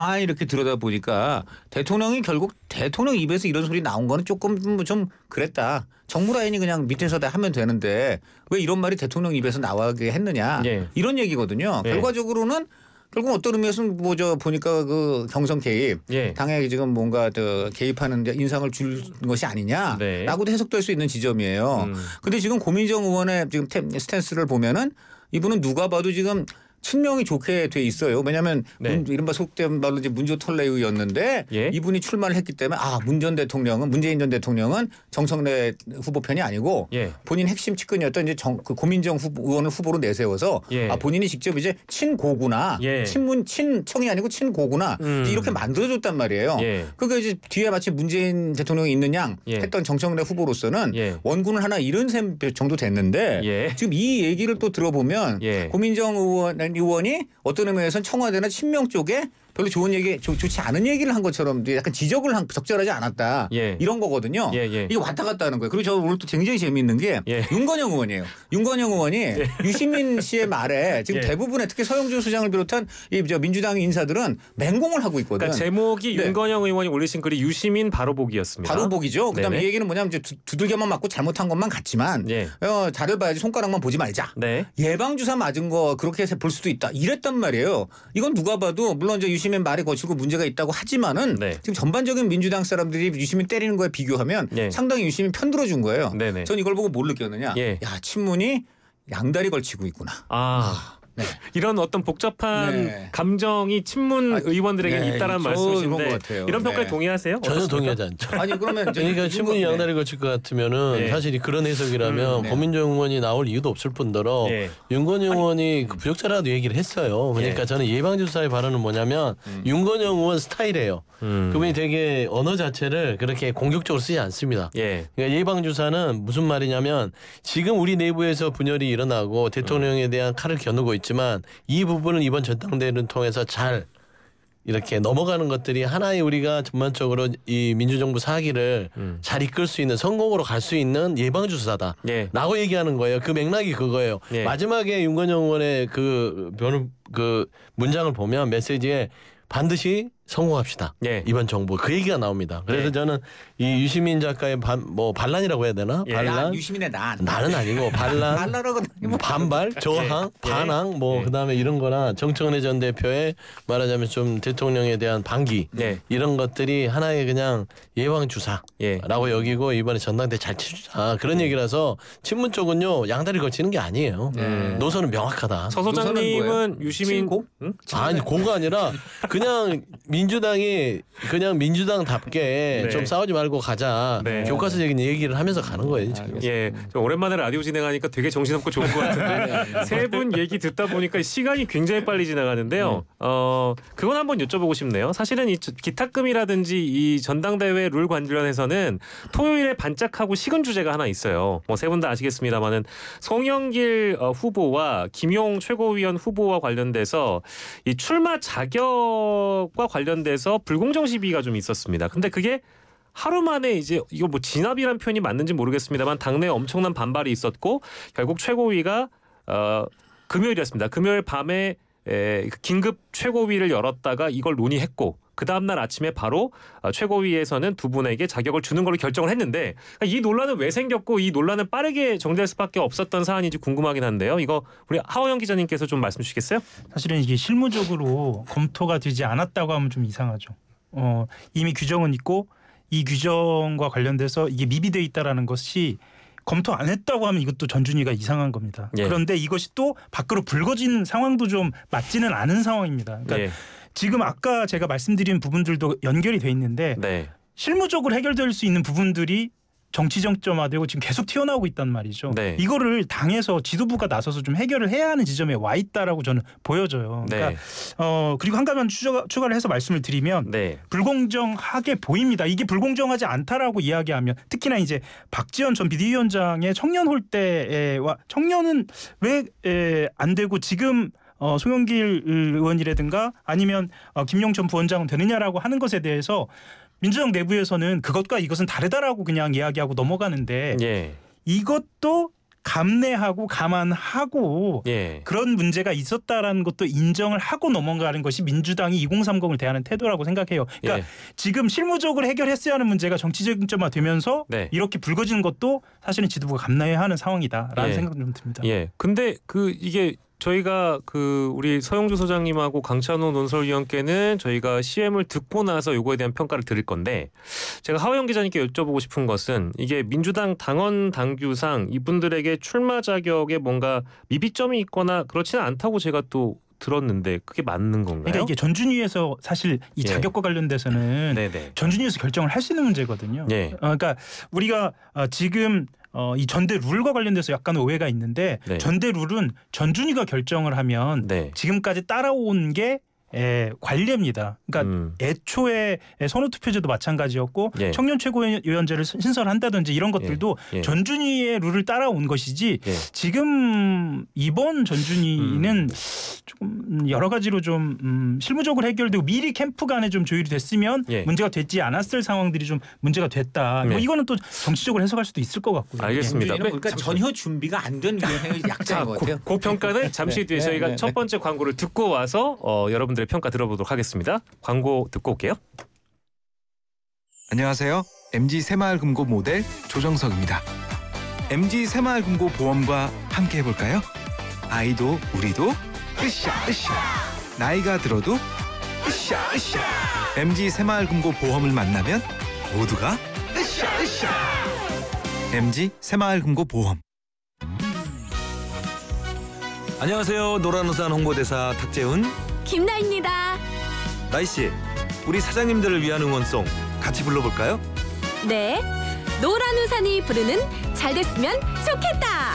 이렇게 들여다보니까 대통령이 결국 대통령 입에서 이런 소리 나온 거는 조금 좀 그랬다. 정무라인이 그냥 밑에서 다 하면 되는데 왜 이런 말이 대통령 입에서 나오게 했느냐. 예. 이런 얘기거든요. 예. 결과적으로는 결국 어떤 의미에서는 뭐저 보니까 그 경선 개입 예. 당에 지금 뭔가 개입하는 인상을 줄 것이 아니냐라고도 네. 해석될 수 있는 지점이에요. 근데 지금 고민정 의원의 지금 스탠스를 보면은 이분은 누가 봐도 지금 친명이 좋게 돼 있어요. 왜냐하면 네. 이른바 속된 말로 이제 문조털레이였는데 예. 이분이 출마를 했기 때문에 문재인 전 대통령은 정청래 후보 편이 아니고 예. 본인 핵심 측근이었던 이제 그 고민정 의원을 후보로 내세워서 예. 본인이 직접 이제 친고구나, 예. 친청이 아니고 친고구나 이렇게 만들어줬단 말이에요. 예. 그러니까 이제 뒤에 마치 문재인 대통령이 있는 양 예. 했던 정청래 후보로서는 예. 원군을 하나 잃은 셈 정도 됐는데 예. 지금 이 얘기를 또 들어보면 예. 고민정 의원이 어떤 의미에서는 청와대나 친명 쪽에 별로 좋은 얘기, 좋지 않은 얘기를 한 것처럼 약간 지적을 적절하지 않았다. 예. 이런 거거든요. 예, 예. 이게 왔다 갔다 하는 거예요. 그리고 저 오늘 또 굉장히 재미있는 게 예. 윤건영 의원이에요. 윤건영 의원이 유시민 씨의 말에 지금 예. 대부분의 특히 서영준 수장을 비롯한 민주당 인사들은 맹공을 하고 있거든. 그러니까 제목이 네. 윤건영 의원이 올리신 글이 유시민 바로보기였습니다. 바로 보기죠. 그다음에 네네. 이 얘기는 뭐냐면 이제 두들겨만 맞고 잘못한 것만 같지만 예. 자를 봐야지 손가락만 보지 말자. 네. 예방주사 맞은 거 그렇게 해서 볼 수도 있다. 이랬단 말이에요. 이건 누가 봐도 물론 이제 유시민 말이 거칠고 문제가 있다고 하지만은 네. 지금 전반적인 민주당 사람들이 유시민 때리는 거에 비교하면 예. 상당히 유시민 편들어준 거예요. 네네. 전 이걸 보고 뭘 느꼈느냐. 예. 야 친문이 양다리 걸치고 있구나. 네. 이런 어떤 복잡한 네. 감정이 친문 의원들에게 네. 있다는 그런 것 말씀이신데 같아요. 이런 평가에 네. 동의하세요? 전혀 어떻습니까? 동의하지 않죠. 아니 그러면 이제 그러니까 신문이 양다리 걸칠 것 같으면은 네. 사실 그런 해석이라면 네. 고민정 의원이 나올 이유도 없을 뿐더러 네. 윤건영 의원이 그 부적절하다고 얘기를 했어요. 그러니까 예. 저는 예방주사의 발언은 뭐냐면 윤건영 의원 스타일이에요. 그분이 되게 언어 자체를 그렇게 공격적으로 쓰지 않습니다. 예. 그러니까 예방주사는 무슨 말이냐면 지금 우리 내부에서 분열이 일어나고 대통령에 대한 칼을 겨누고 있지만 이 부분은 이번 전당대회를 통해서 잘 이렇게 넘어가는 것들이 하나의 우리가 전반적으로 이 민주정부 사기를 잘 이끌 수 있는 성공으로 갈 수 있는 예방주사다 예. 라고 얘기하는 거예요. 그 맥락이 그거예요. 예. 마지막에 윤건영 의원의 그 문장을 보면 메시지에 반드시 성공합시다. 예. 이번 정부 그 얘기가 나옵니다. 그래서 예. 저는 이 유시민 작가의 반란이라고 해야 되나? 예. 반란? 유시민의 나는 아니고 반란. 반란하고 반발, 저항, 예. 반항 예. 그다음에 이런 거나 정청래 전 대표의 말하자면 좀 대통령에 대한 반기 예. 이런 것들이 하나의 그냥 예방 주사라고 예. 여기고 이번에 전당대 잘 치주자 그런 얘기라서 친문 쪽은요 양다리 걸치는 게 아니에요. 노선은 명확하다. 서 노선은 소장님은 뭐예요? 유시민 친고? 응? 아니 고가 아니라 그냥 민주당이 그냥 민주당답게 네. 좀 싸우지 말고 가자 네. 교과서적인 얘기를 하면서 가는 거예요 지금. 예, 좀 오랜만에 라디오 진행하니까 되게 정신없고 좋은 것 같은데 세 분 얘기 듣다 보니까 시간이 굉장히 빨리 지나가는데요. 그건 한번 여쭤보고 싶네요. 사실은 이 기탁금이라든지 이 전당대회 룰 관련해서는 토요일에 반짝하고 식은 주제가 하나 있어요. 뭐 세 분 다 아시겠습니다만은 송영길 후보와 김용 최고위원 후보와 관련돼서 이 출마 자격과 관련돼서 불공정 시비가 좀 있었습니다. 근데 그게 하루 만에 이제 이거 뭐 진압이란 표현이 맞는지 모르겠습니다만 당내에 엄청난 반발이 있었고 결국 최고위가 금요일이었습니다. 금요일 밤에 긴급 최고위를 열었다가 이걸 논의했고 그 다음날 아침에 바로 최고위에서는 두 분에게 자격을 주는 걸로 결정을 했는데 이 논란은 왜 생겼고 이 논란은 빠르게 정리될 수밖에 없었던 사안인지 궁금하긴 한데요. 이거 우리 하호영 기자님께서 좀 말씀 주시겠어요? 사실은 이게 실무적으로 검토가 되지 않았다고 하면 좀 이상하죠. 이미 규정은 있고 이 규정과 관련돼서 이게 미비돼 있다라는 것이 검토 안 했다고 하면 이것도 전준위가 이상한 겁니다. 예. 그런데 이것이 또 밖으로 불거진 상황도 좀 맞지는 않은 상황입니다. 그러니까 예. 지금 아까 제가 말씀드린 부분들도 연결이 돼 있는데 네. 실무적으로 해결될 수 있는 부분들이 정치정점화되고 지금 계속 튀어나오고 있단 말이죠. 네. 이거를 당에서 지도부가 나서서 좀 해결을 해야 하는 지점에 와 있다라고 저는 보여져요. 그러니까 네. 그리고 한 가지만 추가를 해서 말씀을 드리면 네. 불공정하게 보입니다. 이게 불공정하지 않다라고 이야기하면 특히나 이제 박지원 전 비대위원장의 청년 홀대와 청년은 왜 안 되고 지금 송영길 의원이라든가 아니면 김용천 부원장은 되느냐라고 하는 것에 대해서 민주당 내부에서는 그것과 이것은 다르다라고 그냥 이야기하고 넘어가는데 예. 이것도 감내하고 감안하고 예. 그런 문제가 있었다라는 것도 인정을 하고 넘어가는 것이 민주당이 2030을 대하는 태도라고 생각해요. 그러니까 예. 지금 실무적으로 해결했어야 하는 문제가 정치적점화 되면서 네. 이렇게 불거지는 것도 사실은 지도부가 감내해야 하는 상황이다라는 예. 생각이 좀 듭니다. 예. 근데 이게 저희가 우리 서영주 소장님하고 강찬호 논설위원께는 저희가 CM을 듣고 나서 요거에 대한 평가를 드릴 건데 제가 하호영 기자님께 여쭤보고 싶은 것은 이게 민주당 당원 당규상 이분들에게 출마 자격에 뭔가 미비점이 있거나 그렇지는 않다고 제가 또 들었는데 그게 맞는 건가요? 그러니까 이게 전준위에서 사실 이 예. 자격과 관련돼서는 네네. 전준위에서 결정을 할 수 있는 문제거든요. 예. 그러니까 우리가 지금 이 전대 룰과 관련돼서 약간 오해가 있는데 네. 전대 룰은 전준위가 결정을 하면 네. 지금까지 따라온 게 관례입니다. 그러니까 애초에 선호투표제도 마찬가지였고 예. 청년 최고위원제를 신설한다든지 이런 것들도 예. 예. 전준위의 룰을 따라온 것이지 예. 지금 이번 전준위는 조금 여러 가지로 좀 실무적으로 해결되고 미리 캠프 간에 좀 조율이 됐으면 예. 문제가 되지 않았을 상황들이 좀 문제가 됐다. 네. 뭐 이거는 또 정치적으로 해석할 수도 있을 것 같고요. 알겠습니다. 그러니까 전혀 준비가 안 된 위원회의 약자인 것 같아요. 그 평가는 잠시 뒤에 네, 저희가 네, 첫 네. 번째 광고를 듣고 와서 여러분들의 평가 들어보도록 하겠습니다. 광고 듣고 올게요. 안녕하세요. MG 새마을금고 모델 조정석입니다. MG 새마을금고 보험과 함께 해볼까요? 아이도 우리도 으쌰 으쌰 나이가 들어도 으쌰 으쌰 MG 새마을금고 보험을 만나면 모두가 으쌰 으쌰 MG 새마을금고 보험. 안녕하세요. 노란우산 홍보대사 탁재훈. 김나입니다. 나이씨, 우리 사장님들을 위한 응원송 같이 불러볼까요? 네, 노란 우산이 부르는 잘 됐으면 좋겠다.